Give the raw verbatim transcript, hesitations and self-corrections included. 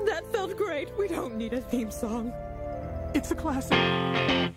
That felt great. We don't need a theme song. It's a classic.